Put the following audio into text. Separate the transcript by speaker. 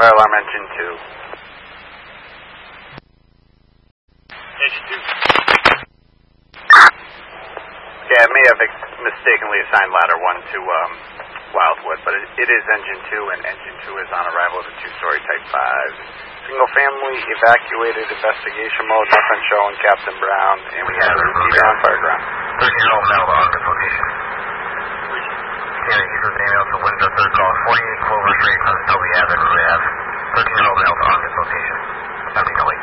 Speaker 1: Fire alarm engine 2.
Speaker 2: Engine 2.
Speaker 1: Yeah, I may have mistakenly assigned ladder 1 to Wildwood, but it is engine 2, and engine 2 is on arrival at a 2-story type 5. Single family, evacuated, investigation mode, nothing showing, Captain Brown, and we have a routine on fire ground.
Speaker 3: 13-year-old male on this location. Kenny, he says email to Windsor 3rd call, 48 Clover Street, Shelby Avenue, Ave. 13-year-old male on this location. Empty delete.